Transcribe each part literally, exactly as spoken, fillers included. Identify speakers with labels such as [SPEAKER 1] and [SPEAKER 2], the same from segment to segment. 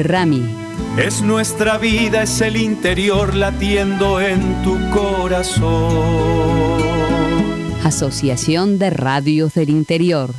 [SPEAKER 1] Rami.
[SPEAKER 2] Es nuestra vida, es el interior latiendo en tu corazón.
[SPEAKER 1] Asociación de Radios del Interior.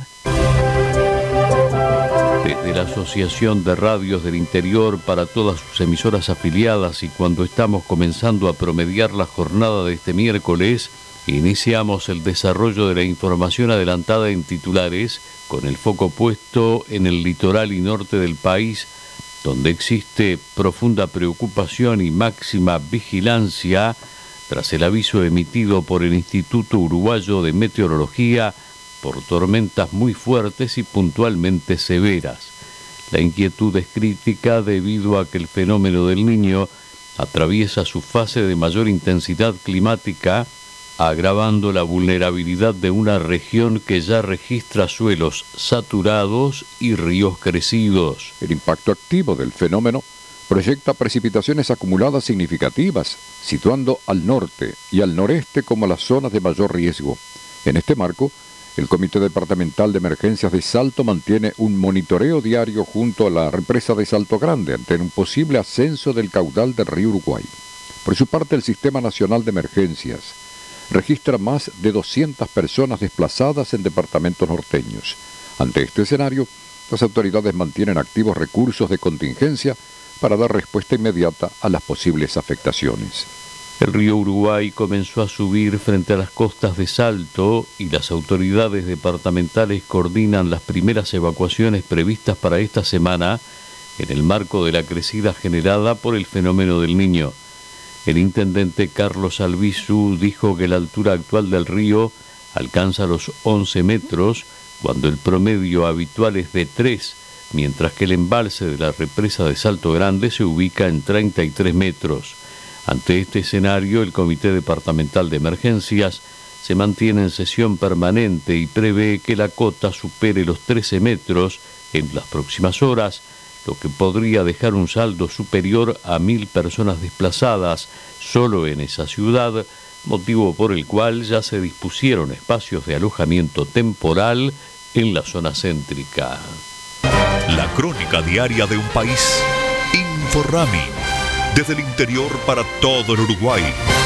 [SPEAKER 3] Desde la Asociación de Radios del Interior para todas sus emisoras afiliadas, y cuando estamos comenzando a promediar la jornada de este miércoles, iniciamos el desarrollo de la información adelantada en titulares, con el foco puesto en el litoral y norte del país, donde existe profunda preocupación y máxima vigilancia tras el aviso emitido por el Instituto Uruguayo de Meteorología por tormentas muy fuertes y puntualmente severas. La inquietud es crítica debido a que el fenómeno del Niño atraviesa su fase de mayor intensidad climática, agravando la vulnerabilidad de una región que ya registra suelos saturados y ríos crecidos.
[SPEAKER 4] El impacto activo del fenómeno proyecta precipitaciones acumuladas significativas, situando al norte y al noreste como las zonas de mayor riesgo. En este marco, el Comité Departamental de Emergencias de Salto mantiene un monitoreo diario junto a la represa de Salto Grande ante un posible ascenso del caudal del río Uruguay. Por su parte, el Sistema Nacional de Emergencias registra más de doscientas personas desplazadas en departamentos norteños. Ante este escenario, las autoridades mantienen activos recursos de contingencia para dar respuesta inmediata a las posibles afectaciones.
[SPEAKER 3] El río Uruguay comenzó a subir frente a las costas de Salto y las autoridades departamentales coordinan las primeras evacuaciones previstas para esta semana en el marco de la crecida generada por el fenómeno del Niño. El intendente Carlos Albizu dijo que la altura actual del río alcanza los once metros, cuando el promedio habitual es de tres, mientras que el embalse de la represa de Salto Grande se ubica en treinta y tres metros. Ante este escenario, el Comité Departamental de Emergencias se mantiene en sesión permanente y prevé que la cota supere los trece metros en las próximas horas, lo que podría dejar un saldo superior a mil personas desplazadas solo en esa ciudad, motivo por el cual ya se dispusieron espacios de alojamiento temporal en la zona céntrica.
[SPEAKER 5] La crónica diaria de un país. Inforrami. Desde el interior para todo el Uruguay.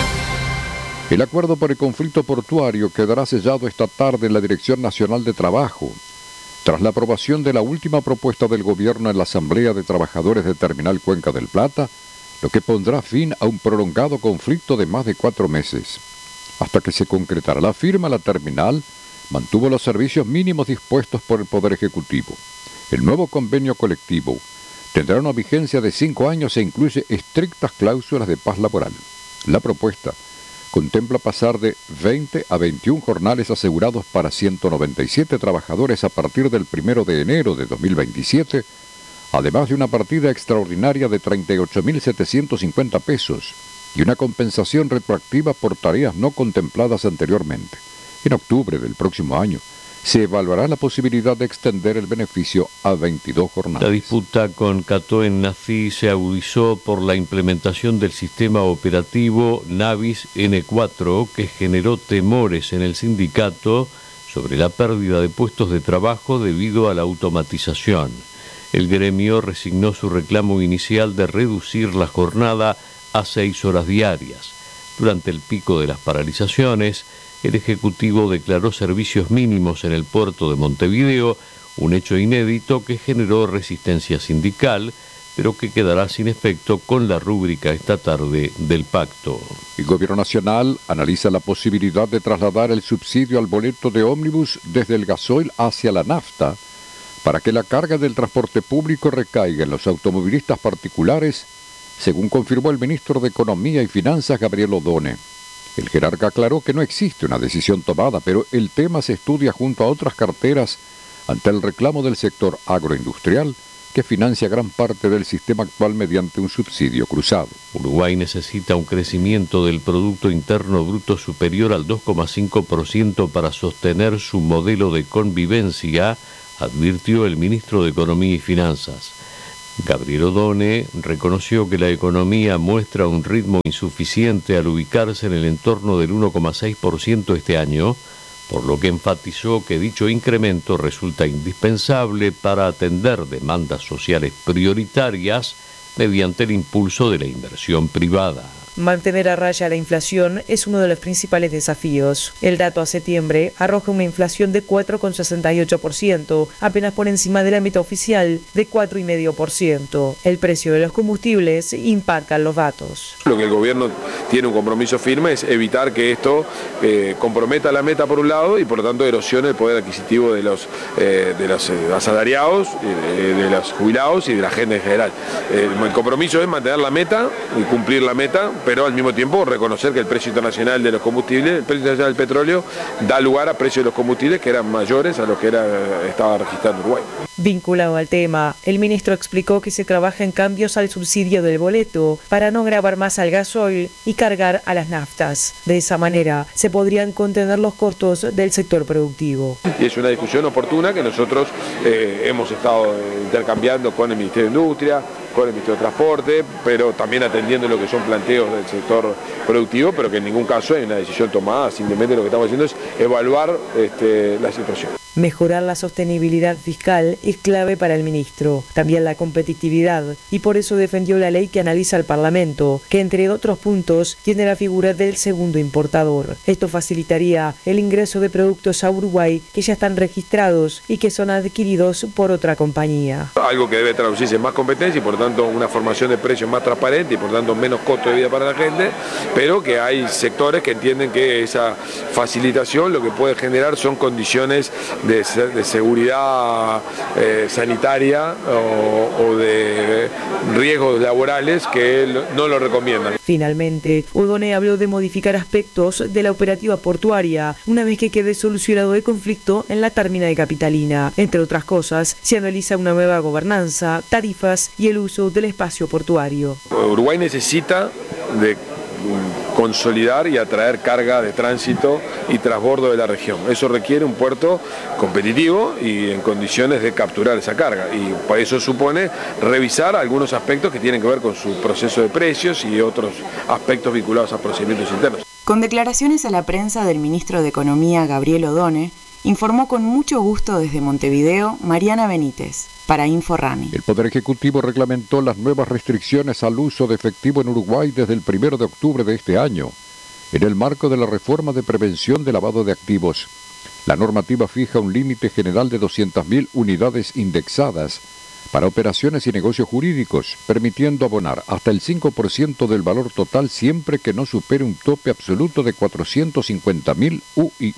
[SPEAKER 4] El acuerdo por el conflicto portuario quedará sellado esta tarde en la Dirección Nacional de Trabajo, tras la aprobación de la última propuesta del gobierno en la Asamblea de Trabajadores de Terminal Cuenca del Plata, lo que pondrá fin a un prolongado conflicto de más de cuatro meses. Hasta que se concretara la firma, la terminal mantuvo los servicios mínimos dispuestos por el Poder Ejecutivo. El nuevo convenio colectivo tendrá una vigencia de cinco años e incluye estrictas cláusulas de paz laboral. La propuesta contempla pasar de veinte a veintiún jornales asegurados para ciento noventa y siete trabajadores a partir del primero de enero de dos mil veintisiete, además de una partida extraordinaria de treinta y ocho mil setecientos cincuenta pesos y una compensación retroactiva por tareas no contempladas anteriormente. En octubre del próximo año, se evaluará la posibilidad de extender el beneficio a veintidós jornadas.
[SPEAKER 3] La disputa con Catoen Nací se agudizó por la implementación del sistema operativo Navis ene cuatro, que generó temores en el sindicato sobre la pérdida de puestos de trabajo debido a la automatización. El gremio resignó su reclamo inicial de reducir la jornada a seis horas diarias. Durante el pico de las paralizaciones, el Ejecutivo declaró servicios mínimos en el puerto de Montevideo, un hecho inédito que generó resistencia sindical, pero que quedará sin efecto con la rúbrica esta tarde del pacto.
[SPEAKER 4] El Gobierno Nacional analiza la posibilidad de trasladar el subsidio al boleto de ómnibus desde el gasoil hacia la nafta, para que la carga del transporte público recaiga en los automovilistas particulares, según confirmó el ministro de Economía y Finanzas, Gabriel Odone. El jerarca aclaró que no existe una decisión tomada, pero el tema se estudia junto a otras carteras ante el reclamo del sector agroindustrial, que financia gran parte del sistema actual mediante un subsidio cruzado.
[SPEAKER 3] Uruguay necesita un crecimiento del Producto Interno Bruto superior al dos coma cinco por ciento para sostener su modelo de convivencia, advirtió el ministro de Economía y Finanzas. Gabriel Odone reconoció que la economía muestra un ritmo insuficiente al ubicarse en el entorno del uno coma seis por ciento este año, por lo que enfatizó que dicho incremento resulta indispensable para atender demandas sociales prioritarias mediante el impulso de la inversión privada.
[SPEAKER 6] Mantener a raya la inflación es uno de los principales desafíos. El dato a septiembre arroja una inflación de cuatro coma sesenta y ocho por ciento, apenas por encima de la meta oficial de cuatro coma cinco por ciento. El precio de los combustibles impacta los datos.
[SPEAKER 7] Lo que el gobierno tiene un compromiso firme es evitar que esto eh, comprometa la meta por un lado y por lo tanto erosione el poder adquisitivo de los, eh, de los eh, asalariados, eh, de los jubilados y de la gente en general. Eh, el compromiso es mantener la meta y cumplir la meta, pero al mismo tiempo reconocer que el precio internacional de los combustibles, el precio internacional del petróleo, da lugar a precios de los combustibles que eran mayores a los que era, estaba registrando Uruguay.
[SPEAKER 6] Vinculado al tema, el ministro explicó que se trabaja en cambios al subsidio del boleto para no gravar más al gasoil y cargar a las naftas. De esa manera se podrían contener los costos del sector productivo.
[SPEAKER 7] Y es una discusión oportuna que nosotros eh, hemos estado intercambiando con el Ministerio de Industria, con el Ministerio de Transporte, pero también atendiendo lo que son planteos del sector productivo, pero que en ningún caso hay una decisión tomada, simplemente lo que estamos haciendo es evaluar este, la situación.
[SPEAKER 6] Mejorar la sostenibilidad fiscal es clave para el ministro, también la competitividad, y por eso defendió la ley que analiza el Parlamento, que entre otros puntos tiene la figura del segundo importador. Esto facilitaría el ingreso de productos a Uruguay que ya están registrados y que son adquiridos por otra compañía.
[SPEAKER 7] Algo que debe traducirse en más competencia y por tanto una formación de precios más transparente y por tanto menos costo de vida para la gente, pero que hay sectores que entienden que esa facilitación lo que puede generar son condiciones de, de seguridad eh, sanitaria o, o de riesgos laborales que no lo recomiendan.
[SPEAKER 6] Finalmente, Odone habló de modificar aspectos de la operativa portuaria una vez que quede solucionado el conflicto en la terminal capitalina. Entre otras cosas, se analiza una nueva gobernanza, tarifas y el uso del espacio portuario.
[SPEAKER 7] Uruguay necesita de consolidar y atraer carga de tránsito y transbordo de la región. Eso requiere un puerto competitivo y en condiciones de capturar esa carga, y por eso supone revisar algunos aspectos que tienen que ver con su proceso de precios y otros aspectos vinculados a procedimientos internos.
[SPEAKER 8] Con declaraciones a la prensa del ministro de Economía, Gabriel Odone, informó con mucho gusto desde Montevideo Mariana Benítez, para InfoRami.
[SPEAKER 4] El Poder Ejecutivo reglamentó las nuevas restricciones al uso de efectivo en Uruguay desde el primero de octubre de este año, en el marco de la reforma de prevención de lavado de activos. La normativa fija un límite general de doscientas mil unidades indexadas para operaciones y negocios jurídicos, permitiendo abonar hasta el cinco por ciento del valor total siempre que no supere un tope absoluto de cuatrocientos cincuenta mil U I.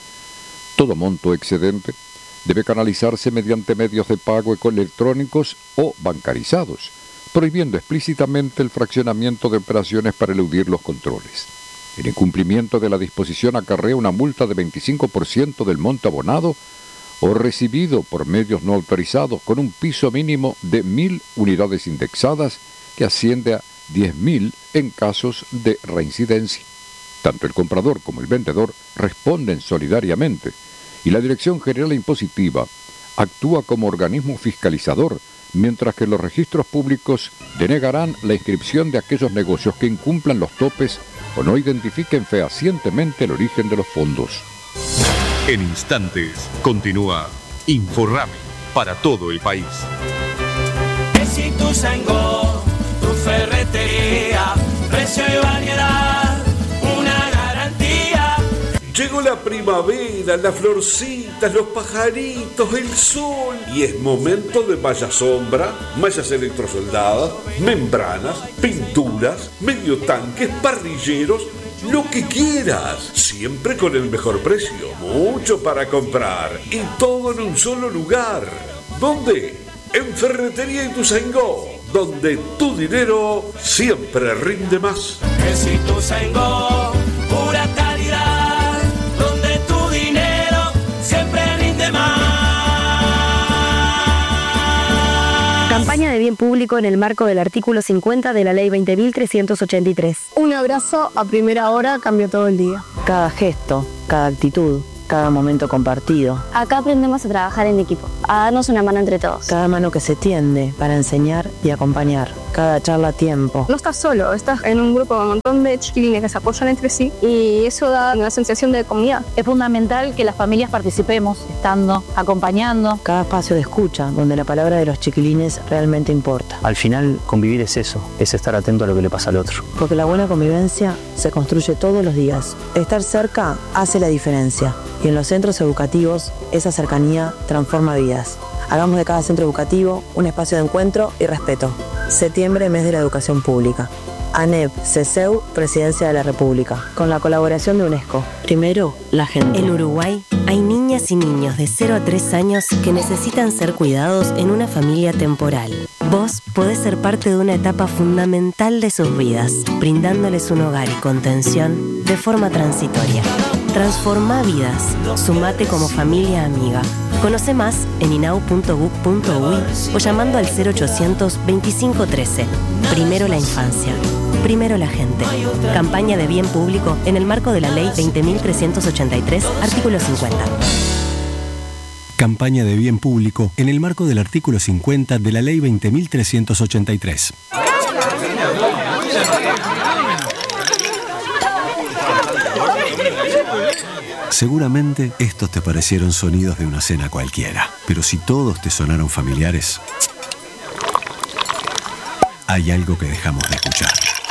[SPEAKER 4] Todo monto excedente debe canalizarse mediante medios de pago electrónicos o bancarizados, prohibiendo explícitamente el fraccionamiento de operaciones para eludir los controles. En incumplimiento de la disposición acarrea una multa de veinticinco por ciento del monto abonado o recibido por medios no autorizados, con un piso mínimo de mil unidades indexadas que asciende a diez mil en casos de reincidencia. Tanto el comprador como el vendedor responden solidariamente, y la Dirección General Impositiva actúa como organismo fiscalizador, mientras que los registros públicos denegarán la inscripción de aquellos negocios que incumplan los topes o no identifiquen fehacientemente el origen de los fondos.
[SPEAKER 5] En instantes continúa InfoRami para todo el país.
[SPEAKER 2] Es Ituzaingó, tu ferretería, precio y variedad, una garantía.
[SPEAKER 9] Llegó la primavera, las florcitas, los pajaritos, el sol. Y es momento de malla sombra, mallas electrosoldadas, membranas, pinturas, medio tanques, parrilleros, lo que quieras. Siempre con el mejor precio. Mucho para comprar. Y todo en un solo lugar. ¿Dónde? En Ferretería Ituzaingó, donde tu dinero siempre rinde más.
[SPEAKER 2] Es Ituzaingó, pura calidad, donde tu dinero siempre rinde más.
[SPEAKER 10] Campaña de bien público en el marco del artículo cincuenta de la Ley veinte mil trescientos ochenta y tres.
[SPEAKER 11] Un abrazo a primera hora cambió todo el día.
[SPEAKER 12] Cada gesto, cada actitud,
[SPEAKER 11] cada momento compartido.
[SPEAKER 10] Acá aprendemos a trabajar en equipo, a darnos una mano entre todos.
[SPEAKER 11] Cada mano que se tiende para enseñar y acompañar. Cada charla a tiempo.
[SPEAKER 12] No estás solo, estás en un grupo con un montón de chiquilines que se apoyan entre sí y eso da una sensación de comunidad.
[SPEAKER 13] Es fundamental que las familias participemos, estando, acompañando.
[SPEAKER 11] Cada espacio de escucha, donde la palabra de los chiquilines realmente importa.
[SPEAKER 14] Al final, convivir es eso, es estar atento a lo que le pasa al otro.
[SPEAKER 11] Porque la buena convivencia se construye todos los días. Estar cerca hace la diferencia. Y en los centros educativos, esa cercanía transforma vidas. Hagamos de cada centro educativo un espacio de encuentro y respeto. Septiembre, mes de la educación pública. ANEP, CESEU, Presidencia de la República. Con la colaboración de UNESCO. Primero, la gente.
[SPEAKER 15] En Uruguay hay niñas y niños de cero a tres años que necesitan ser cuidados en una familia temporal. Vos podés ser parte de una etapa fundamental de sus vidas, brindándoles un hogar y contención de forma transitoria. Transforma vidas. Sumate como familia amiga. Conoce más en inau punto gov punto uy o llamando al cero ochocientos veinticinco trece. Primero la infancia. Primero la gente. Campaña de bien público en el marco de la Ley veinte mil trescientos ochenta y tres, artículo cincuenta.
[SPEAKER 16] Campaña de bien público en el marco del artículo cincuenta de la Ley veinte mil trescientos ochenta y tres. Seguramente estos te parecieron sonidos de una cena cualquiera, pero si todos te sonaron familiares, hay algo que dejamos de escuchar.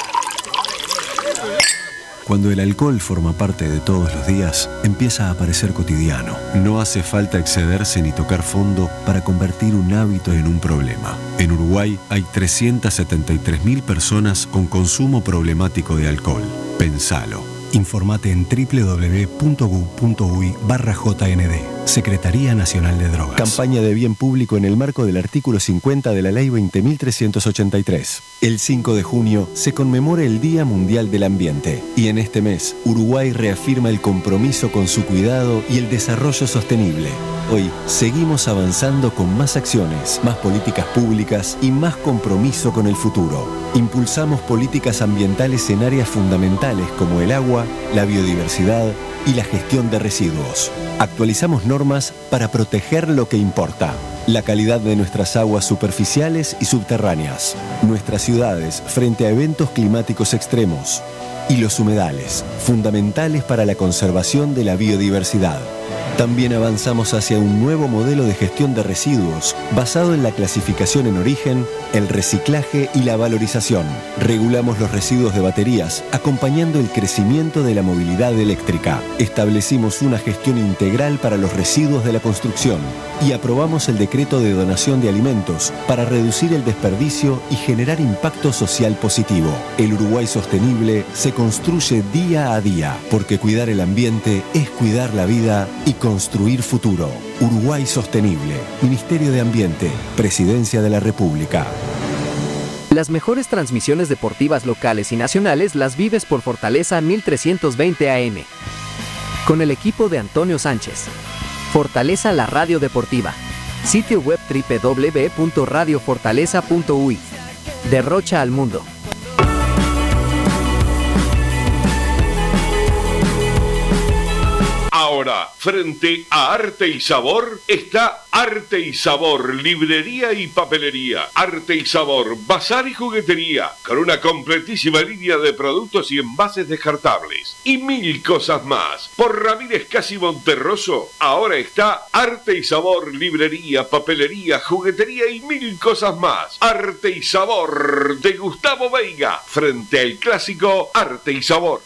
[SPEAKER 16] Cuando el alcohol forma parte de todos los días, empieza a parecer cotidiano. No hace falta excederse ni tocar fondo para convertir un hábito en un problema. En Uruguay hay trescientas setenta y tres mil personas con consumo problemático de alcohol. Pensalo. Informate en doble u doble u doble u punto gov punto uy barra J N D. Secretaría Nacional de Drogas. Campaña de bien público en el marco del artículo cincuenta de la Ley veinte mil trescientos ochenta y tres. El cinco de junio se conmemora el Día Mundial del Ambiente y en este mes Uruguay reafirma el compromiso con su cuidado y el desarrollo sostenible. Hoy seguimos avanzando con más acciones, más políticas públicas y más compromiso con el futuro. Impulsamos políticas ambientales en áreas fundamentales como el agua, la biodiversidad y la gestión de residuos. Actualizamos normas para proteger lo que importa: la calidad de nuestras aguas superficiales y subterráneas, nuestras ciudades frente a eventos climáticos extremos y los humedales, fundamentales para la conservación de la biodiversidad. También avanzamos hacia un nuevo modelo de gestión de residuos basado en la clasificación en origen, el reciclaje y la valorización. Regulamos los residuos de baterías, acompañando el crecimiento de la movilidad eléctrica. Establecimos una gestión integral para los residuos de la construcción y aprobamos el decreto de donación de alimentos para reducir el desperdicio y generar impacto social positivo. El Uruguay sostenible se construye día a día, porque cuidar el ambiente es cuidar la vida y construir futuro. Uruguay Sostenible. Ministerio de Ambiente. Presidencia de la República.
[SPEAKER 17] Las mejores transmisiones deportivas locales y nacionales las vives por Fortaleza mil trescientos veinte A M. Con el equipo de Antonio Sánchez. Fortaleza, la radio deportiva. Sitio web doble u doble u doble u punto radio fortaleza punto uy. De Rocha al mundo.
[SPEAKER 9] Ahora, frente a Arte y Sabor, está Arte y Sabor, librería y papelería. Arte y Sabor, bazar y juguetería, con una completísima línea de productos y envases descartables. Y mil cosas más. Por Ramírez Casi Monterroso, ahora está Arte y Sabor, librería, papelería, juguetería y mil cosas más. Arte y Sabor, de Gustavo Veiga, frente al clásico Arte y Sabor.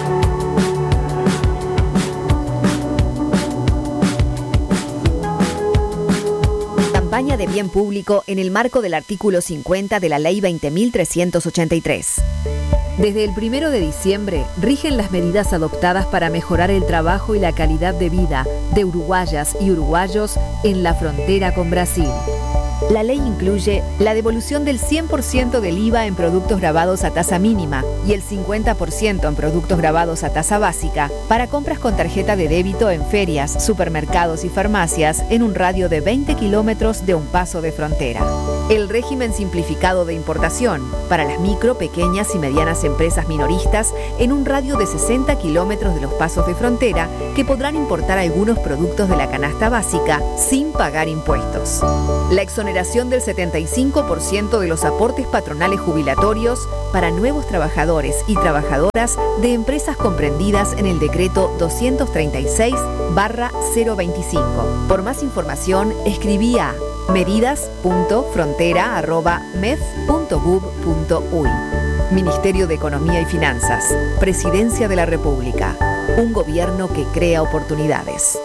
[SPEAKER 18] Campaña de bien público en el marco del artículo cincuenta de la Ley veinte mil trescientos ochenta y tres. Desde el primero de diciembre rigen las medidas adoptadas para mejorar el trabajo y la calidad de vida de uruguayas y uruguayos en la frontera con Brasil. La ley incluye la devolución del cien por ciento del I V A en productos grabados a tasa mínima y el cincuenta por ciento en productos grabados a tasa básica para compras con tarjeta de débito en ferias, supermercados y farmacias en un radio de veinte kilómetros de un paso de frontera. El régimen simplificado de importación para las micro, pequeñas y medianas empresas minoristas en un radio de sesenta kilómetros de los pasos de frontera que podrán importar algunos productos de la canasta básica sin pagar impuestos. La exoneración del setenta y cinco por ciento de los aportes patronales jubilatorios para nuevos trabajadores y trabajadoras de empresas comprendidas en el decreto doscientos treinta y seis barra cero veinticinco. Por más información, escribí a medidas punto frontera arroba med punto gov punto uy. Ministerio de Economía y Finanzas, Presidencia de la República, un gobierno que crea oportunidades.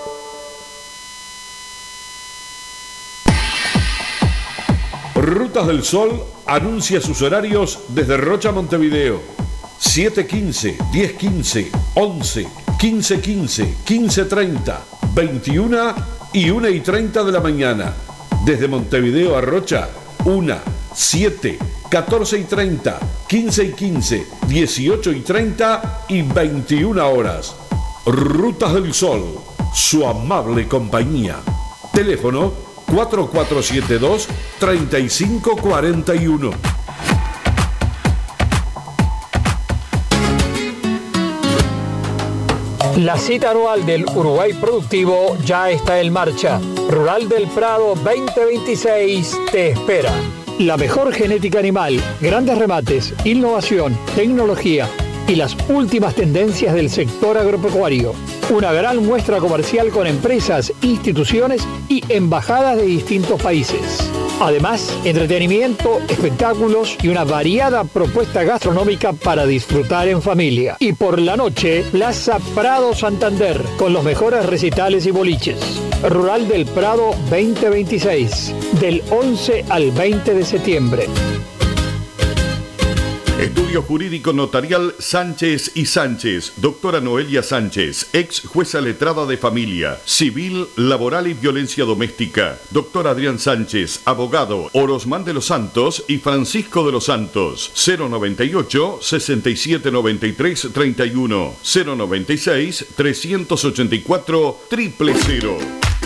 [SPEAKER 9] Rutas del Sol anuncia sus horarios desde Rocha, Montevideo. siete quince, diez quince, once, quince quince, quince treinta, veintiuno y una y treinta de la mañana. Desde Montevideo a Rocha, una, siete, catorce y treinta, quince y quince, dieciocho y treinta y veintiuna horas. Rutas del Sol, su amable compañía. Teléfono cuatro cuatro siete dos, tres cinco cuatro uno.
[SPEAKER 19] La cita anual del Uruguay Productivo ya está en marcha. Rural del Prado veinte veintiséis te espera. La mejor genética animal, grandes remates, innovación, tecnología y las últimas tendencias del sector agropecuario. Una gran muestra comercial con empresas, instituciones y embajadas de distintos países. Además, entretenimiento, espectáculos y una variada propuesta gastronómica para disfrutar en familia. Y por la noche, Plaza Prado Santander, con los mejores recitales y boliches. Rural del Prado veinte veintiséis, del once al veinte de septiembre.
[SPEAKER 20] Estudio Jurídico Notarial Sánchez y Sánchez. Doctora Noelia Sánchez, ex jueza letrada de familia, civil, laboral y violencia doméstica. Doctor Adrián Sánchez, abogado, Orosmán de los Santos y Francisco de los Santos. cero noventa y ocho, sesenta y siete noventa y tres, treinta y uno. cero noventa y seis, trescientos ochenta y cuatro, triple cero.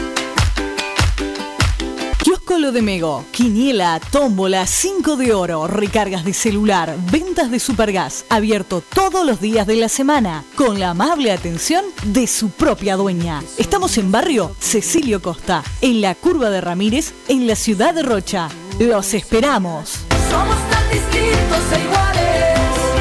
[SPEAKER 21] Kiosco Lo de Mego, quiniela, tómbola, cinco de oro, recargas de celular, ventas de supergas, abierto todos los días de la semana, con la amable atención de su propia dueña. Estamos en barrio Cecilio Costa, en la Curva de Ramírez, en la ciudad de Rocha. Los esperamos.
[SPEAKER 22] Somos tan distintos e iguales.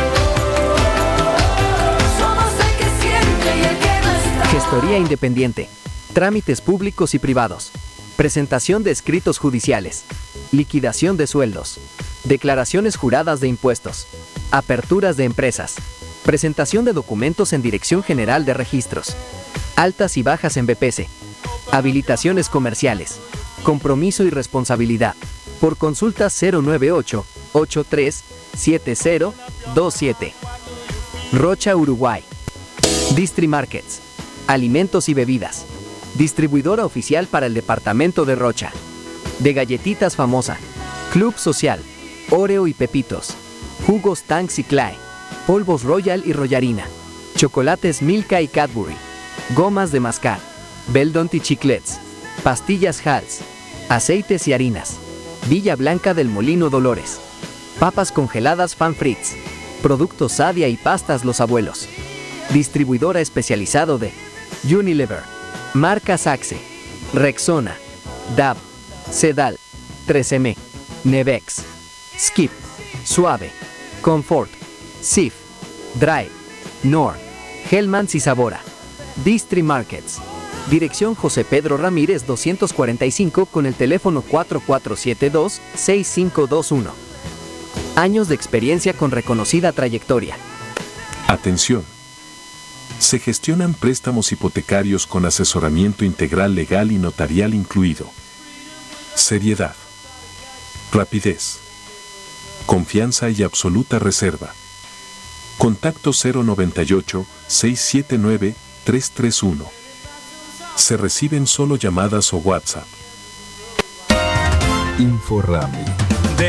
[SPEAKER 22] Somos el que siente y el que no está.
[SPEAKER 17] Gestoría independiente, trámites públicos y privados. Presentación de escritos judiciales, liquidación de sueldos, declaraciones juradas de impuestos, aperturas de empresas, presentación de documentos en Dirección General de Registros, altas y bajas en B P C, habilitaciones comerciales, compromiso y responsabilidad. Por consulta cero nueve ocho, ocho tres, siete cero, dos siete. Rocha, Uruguay. Distri Markets, alimentos y bebidas. Distribuidora oficial para el departamento de Rocha. De galletitas famosa, Club Social, Oreo y Pepitos, jugos Tanks y Clay, polvos Royal y Royarina, chocolates Milka y Cadbury, gomas de mascar, Beldont y Chiclets, pastillas Hals, aceites y harinas, Villa Blanca del Molino Dolores, papas congeladas Fan Fritz, productos Sadia y pastas Los Abuelos. Distribuidora especializado de Unilever, Marca Saxe, Rexona, D A B, Sedal, tres eme, Nevex, Skip, Suave, Comfort, Sif, Drive, Nord, Hellmans y Sabora. Distri Markets. Dirección José Pedro Ramírez doscientos cuarenta y cinco con el teléfono cuatro cuatro siete dos, seis cinco dos uno. Años de experiencia con reconocida trayectoria.
[SPEAKER 23] Atención. Se gestionan préstamos hipotecarios con asesoramiento integral legal y notarial incluido. Seriedad. Rapidez. Confianza y absoluta reserva. Contacto cero noventa y ocho, seis siete nueve, tres tres uno. Se reciben solo llamadas o WhatsApp. Inforami.